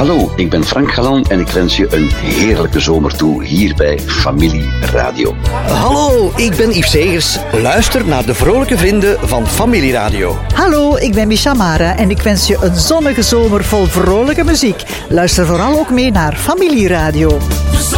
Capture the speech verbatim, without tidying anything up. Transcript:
Hallo, ik ben Frank Galan en ik wens je een heerlijke zomer toe hier bij Familie Radio. Hallo, ik ben Yves Segers. Luister naar de vrolijke vrienden van Familie Radio. Hallo, ik ben Micha Mara en ik wens je een zonnige zomer vol vrolijke muziek. Luister vooral ook mee naar Familie Radio.